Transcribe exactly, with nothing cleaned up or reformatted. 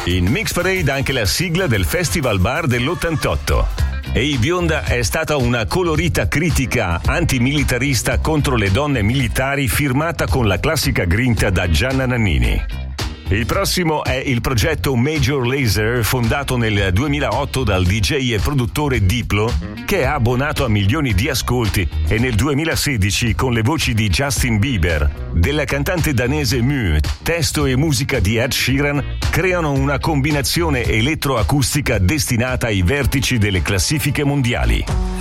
In Mix Parade anche la sigla del Festival Bar dell'ottantotto. Ehi Bionda è stata una colorita critica antimilitarista contro le donne militari firmata con la classica grinta da Gianna Nannini. Il prossimo è il progetto Major Lazer, fondato nel duemilaotto dal D J e produttore Diplo, che è abbonato a milioni di ascolti, e nel duemilasedici con le voci di Justin Bieber, della cantante danese Mu, testo e musica di Ed Sheeran, creano una combinazione elettroacustica destinata ai vertici delle classifiche mondiali.